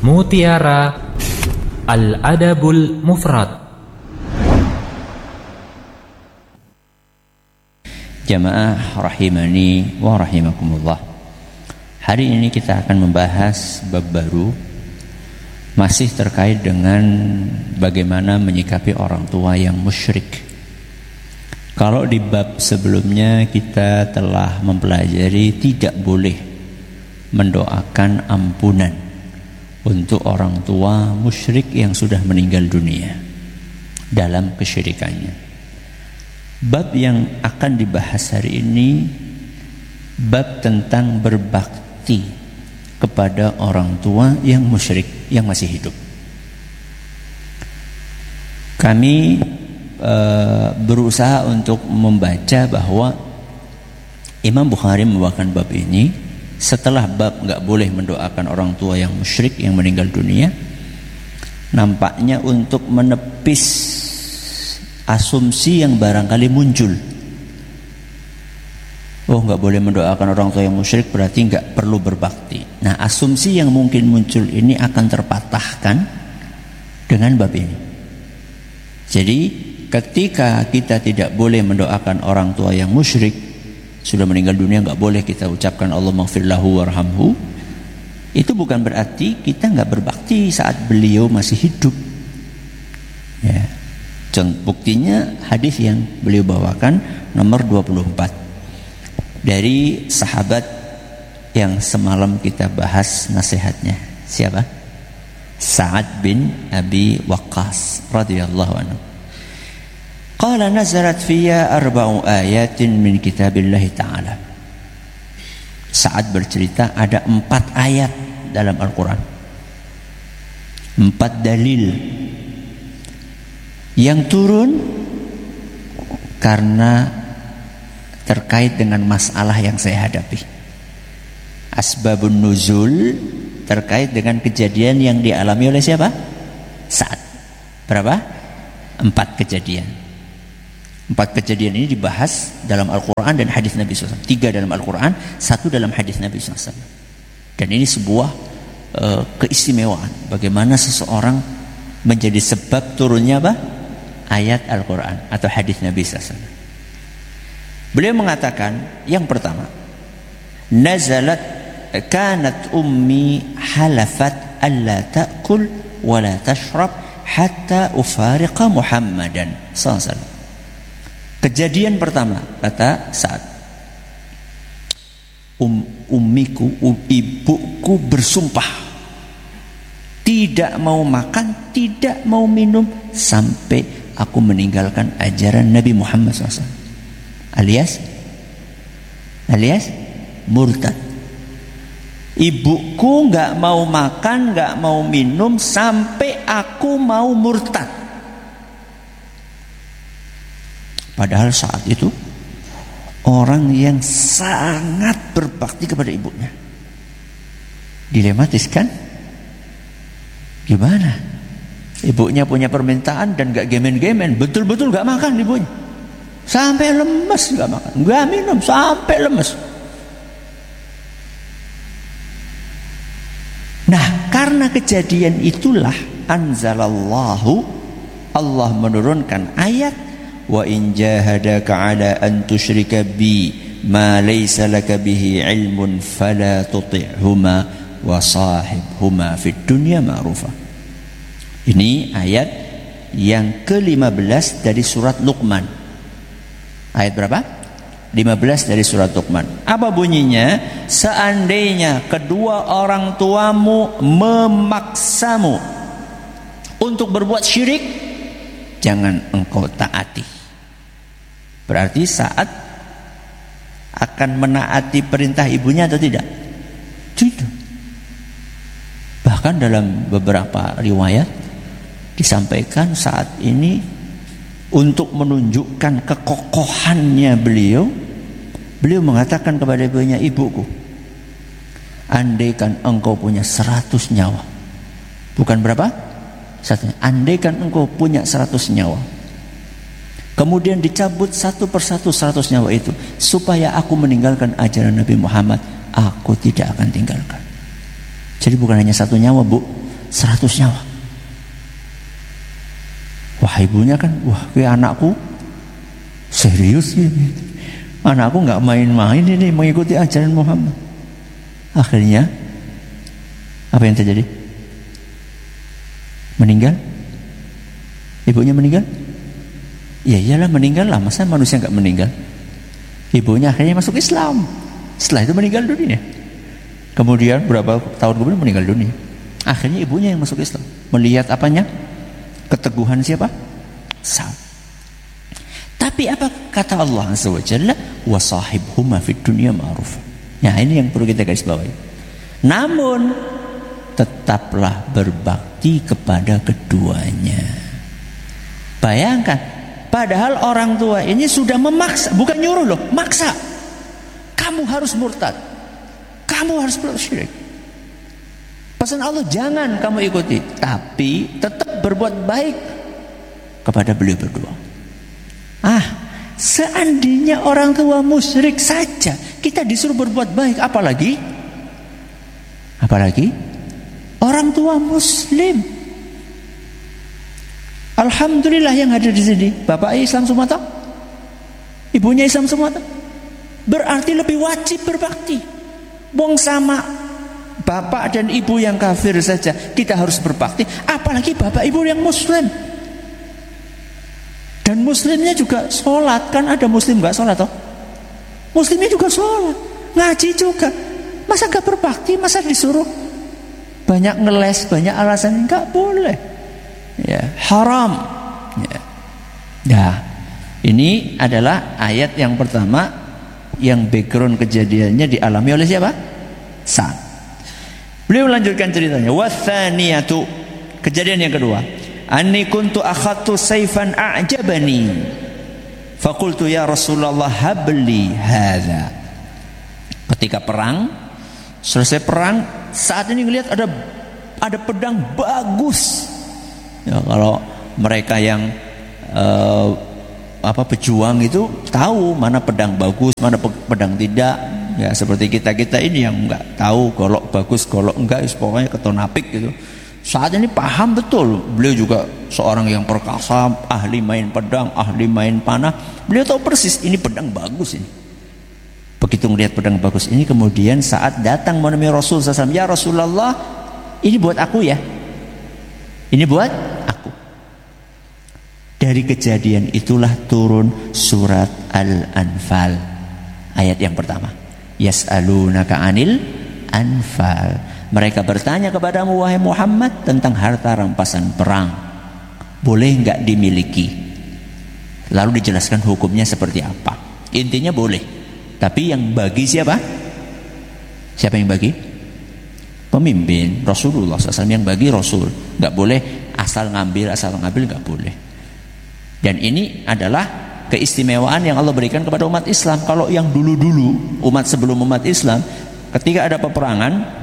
Mutiara Al-Adabul Mufrad. Jamaah rahimani wa rahimakumullah. Hari ini kita akan membahas bab baru, masih terkait dengan bagaimana menyikapi orang tua yang musyrik. Kalau di bab sebelumnya kita telah mempelajari tidak boleh mendoakan ampunan untuk orang tua musyrik yang sudah meninggal dunia dalam kesyirikannya. Bab yang akan dibahas hari ini bab tentang berbakti kepada orang tua yang musyrik yang masih hidup. Kami berusaha untuk membaca bahwa Imam Bukhari membawakan bab ini setelah bab enggak boleh mendoakan orang tua yang musyrik yang meninggal dunia, nampaknya untuk menepis asumsi yang barangkali muncul. Oh, enggak boleh mendoakan orang tua yang musyrik berarti enggak perlu berbakti. Nah, asumsi yang mungkin muncul ini akan terpatahkan dengan bab ini. Jadi ketika kita tidak boleh mendoakan orang tua yang musyrik sudah meninggal dunia, enggak boleh kita ucapkan Allahumma ighfir lahu warhamhu. Itu bukan berarti kita enggak berbakti saat beliau masih hidup. Ya. Buktinya hadis yang beliau bawakan nomor 24 dari sahabat yang semalam kita bahas nasihatnya. Siapa? Sa'ad bin Abi Waqqas radhiyallahu anhu. Qala nazalat fiyya 4 ayatin min kitabillah ta'ala. Sa'ad bercerita ada 4 ayat dalam Al-Quran, 4 dalil yang turun karena terkait dengan masalah yang saya hadapi. Asbabun nuzul terkait dengan kejadian yang dialami oleh siapa? Sa'ad. Berapa? 4 kejadian. 4 kejadian ini dibahas dalam Al-Quran dan hadis Nabi SAW. 3 dalam Al-Quran, 1 dalam hadis Nabi SAW. Dan ini sebuah keistimewaan. Bagaimana seseorang menjadi sebab turunnya apa? Ayat Al-Quran atau hadis Nabi SAW. Beliau mengatakan yang pertama, nazalat kanat ummi halafat alla ta'kul wa la tashrab hatta ufariqa Muhammadan sallallahu alaihi wasallam. Kejadian pertama, kata Sa'ad, ummiku, ibuku bersumpah tidak mau makan, tidak mau minum sampai aku meninggalkan ajaran Nabi Muhammad SAW. Alias murtad. Ibuku gak mau makan, gak mau minum sampai aku mau murtad. Padahal saat itu orang yang sangat berbakti kepada ibunya. Dilematis kan? Gimana? Ibunya punya permintaan dan gak gemen-gemen, betul-betul gak makan ibunya. Sampai lemes gak makan, gak minum sampai lemes. Nah, karena kejadian itulah anzalallahu, Allah menurunkan ayat wa in jahadaka ala an tusyrika bi ma laysa laka bihi ilmun fala tuti'huma wa sahibhuma fid dunya ma'rufa. Ini ayat yang ke-15 dari surat Luqman. Ayat berapa? 15 dari surat Luqman. Apa bunyinya? Seandainya kedua orang tuamu memaksamu untuk berbuat syirik, jangan engkau taati. Berarti saat akan menaati perintah ibunya atau tidak? Tidak. Bahkan dalam beberapa riwayat disampaikan saat ini untuk menunjukkan kekokohannya beliau mengatakan kepada ibunya, ibuku, andaikan engkau punya 100 nyawa, bukan berapa? 100. Andaikan engkau punya 100 nyawa, kemudian dicabut satu persatu 100 nyawa itu, supaya aku meninggalkan ajaran Nabi Muhammad, aku tidak akan tinggalkan. Jadi bukan hanya 1 nyawa, Bu, 100 nyawa. Wah, ibunya kan, wah, anakku serius ini. Anakku nggak main-main ini mengikuti ajaran Muhammad. Akhirnya apa yang terjadi? Meninggal. Ibunya meninggal. Ya iyalah, meninggal lah. Masa manusia nggak meninggal? Ibunya akhirnya masuk Islam. Setelah itu meninggal dunia. Kemudian berapa tahun kemudian meninggal dunia. Akhirnya ibunya yang masuk Islam. Melihat apanya? Keteguhan siapa? Sa'ad. Tapi apa kata Allah Azza wa Jalla? Wa sahibhuma fid dunya ma'ruf. Ya, ini yang perlu kita garis bawahi. Namun tetaplah berbakti kepada keduanya. Bayangkan, padahal orang tua ini sudah memaksa, bukan nyuruh loh, maksa. Kamu harus murtad, kamu harus syirik. Pesan Allah, jangan kamu ikuti, tapi tetap berbuat baik kepada beliau berdua. Seandainya orang tua musyrik saja kita disuruh berbuat baik, apalagi orang tua muslim. Alhamdulillah yang hadir di sini bapaknya Islam semua, ibunya Islam semua, berarti lebih wajib berbakti. Wong sama bapak dan ibu yang kafir saja kita harus berbakti, apalagi bapak ibu yang muslim. Dan muslimnya juga sholat, kan ada muslim gak sholat toh? Muslimnya juga sholat, ngaji juga. Masa gak berbakti, masa disuruh banyak ngeles, banyak alasan? Gak boleh, ya, haram, ya. Nah, ini adalah ayat yang pertama yang background kejadiannya dialami oleh siapa? Sa'ad. Beliau melanjutkan ceritanya. Wathaniyatu, kejadian yang kedua. Anni kuntu akhadtu sayfan a'jabani faqultu ya Rasulullah habli hadza. Ketika perang, selesai perang, saat ini ngelihat ada pedang bagus. Ya, kalau mereka yang pejuang itu tahu mana pedang bagus, mana pedang tidak. Ya, seperti kita ini yang enggak tahu golok bagus, golok enggak, pokoknya ketonapik gitu. Saat ini paham betul. Beliau juga seorang yang perkasa, ahli main pedang, ahli main panah. Beliau tahu persis ini pedang bagus ini. Begitu melihat pedang bagus ini, kemudian saat datang menemui Rasul SAW, ya Rasulullah, ini buat aku ya. Ini buat aku. Dari kejadian itulah turun surat Al-Anfal. Ayat yang pertama. Yas'alunaka 'anil anfal. Mereka bertanya kepadamu wahai Muhammad tentang harta rampasan perang. Boleh enggak dimiliki? Lalu dijelaskan hukumnya seperti apa. Intinya boleh. Tapi yang bagi siapa? Siapa yang bagi? Pemimpin, Rasulullah SAW yang bagi, Rasul. Enggak boleh asal ngambil enggak boleh. Dan ini adalah keistimewaan yang Allah berikan kepada umat Islam. Kalau yang dulu-dulu, umat sebelum umat Islam, ketika ada peperangan,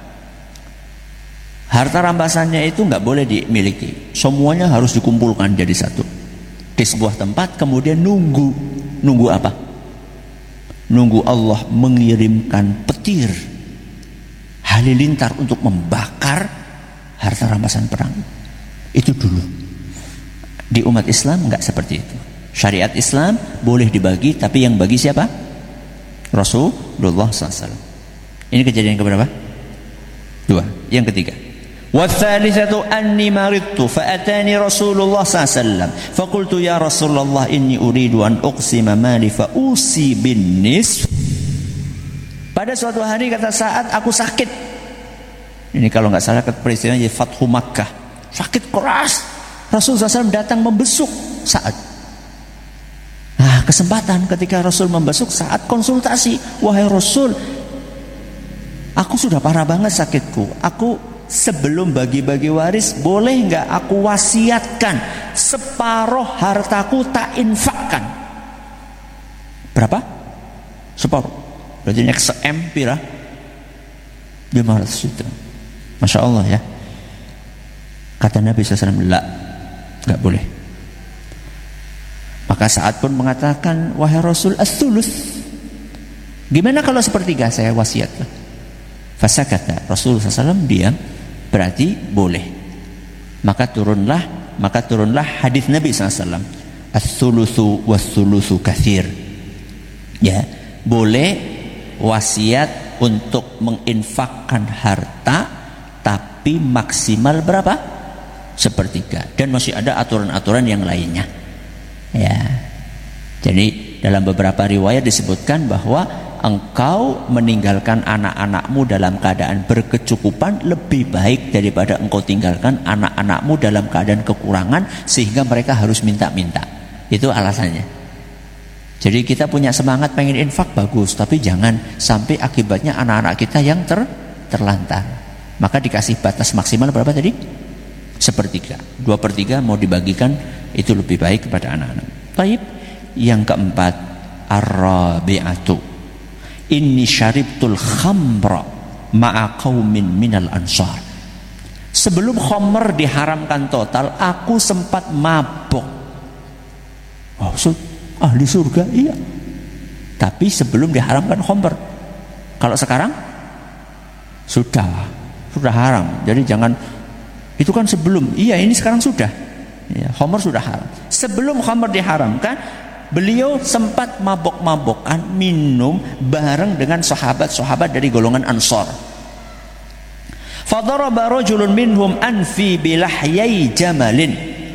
harta rampasannya itu nggak boleh dimiliki. Semuanya harus dikumpulkan jadi satu di sebuah tempat, kemudian nunggu apa? Nunggu Allah mengirimkan petir halilintar untuk membakar harta rampasan perang. Itu dulu. Di umat Islam nggak seperti itu. Syariat Islam boleh dibagi, tapi yang bagi siapa? Rasulullah SAW. Ini kejadian keberapa? 2. Yang ketiga. والثالثة أني مرضت فأتاني رسول الله صلى الله عليه وسلم فقلت يا رسول الله إني أريد أن أقسم مالي فأوصي بالنصف. Pada suatu hari kata Sa'ad, aku sakit. Ini kalau nggak salah peristiwanya Fathu Makkah. Sakit keras. Rasul SAW datang membesuk Sa'ad. Nah, kesempatan ketika Rasul membesuk, Sa'ad konsultasi. Wahai Rasul, aku sudah parah banget sakitku. Aku sebelum bagi-bagi waris, boleh nggak aku wasiatkan separuh hartaku tak infakkan? Berapa? Separuh. Berarti ini se-M pira? 500 juta. Masya Allah ya. Kata Nabi SAW, nggak boleh. Maka Sa'ad pun mengatakan, wahai Rasul, as-thuluth. Gimana kalau sepertiga saya wasiatkan? Fasakata, Rasulullah SAW diam. berarti boleh. Maka turunlah hadis Nabi SAW, as-sulusu was-sulusu katsir. Ya, boleh wasiat untuk menginfakkan harta, tapi maksimal berapa? Sepertiga. Dan masih ada aturan-aturan yang lainnya. Ya. Jadi dalam beberapa riwayat disebutkan bahwa engkau meninggalkan anak-anakmu dalam keadaan berkecukupan lebih baik daripada engkau tinggalkan anak-anakmu dalam keadaan kekurangan sehingga mereka harus minta-minta. Itu alasannya. Jadi kita punya semangat pengen infak, bagus, tapi jangan sampai akibatnya anak-anak kita yang terlantar. Maka dikasih batas maksimal berapa tadi? Sepertiga. 2/3 mau dibagikan, itu lebih baik kepada anak-anak. Baik. Yang keempat, ar-rabi'atu, inni syaribtul khamra ma'a qaumin minal ansar. Sebelum khamr diharamkan total, aku sempat mabuk. Oh, ahli surga, iya. Tapi sebelum diharamkan khamr. Kalau sekarang sudah haram. Jadi jangan, itu kan sebelum. Iya, ini sekarang sudah. Ya, khamr sudah haram. Sebelum khamr diharamkan, beliau sempat mabok-mabokan minum bareng dengan sahabat-sahabat dari golongan Ansar. Fadaraba rajulun minhum anfi bilahyai jamalin.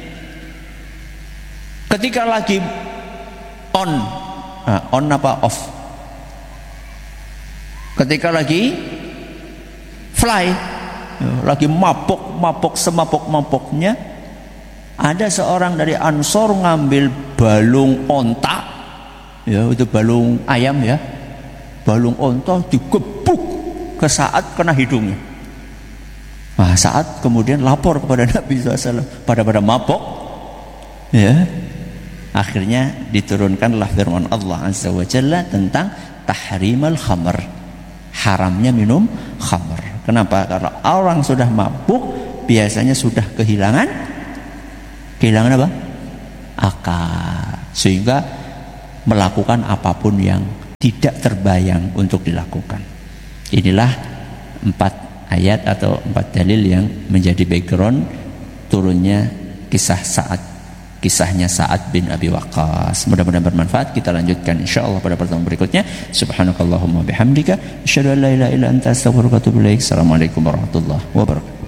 Ketika lagi on apa off? Ketika lagi fly, lagi mabok semabok-maboknya, ada seorang dari Ansor ngambil balung onta, ya itu balung ayam ya, balung onta digebuk ke saat kena hidungnya. Nah, saat kemudian lapor kepada Nabi SAW, pada mabok, ya, akhirnya diturunkanlah firman Allah Azza wa Jalla tentang tahrimal khamr, haramnya minum khamr. Kenapa? Karena orang sudah mabuk biasanya sudah kehilangan apa? Akal, sehingga melakukan apapun yang tidak terbayang untuk dilakukan. Inilah 4 ayat atau 4 dalil yang menjadi background turunnya kisahnya Sa'ad bin Abi Waqqas. Mudah-mudahan bermanfaat. Kita lanjutkan insyaallah pada pertemuan berikutnya. Subhanakallahumma bihamdika asyhadu an la ilaha illa anta astaghfiruka wa atubu ilaik. Assalamualaikum warahmatullahi wabarakatuh.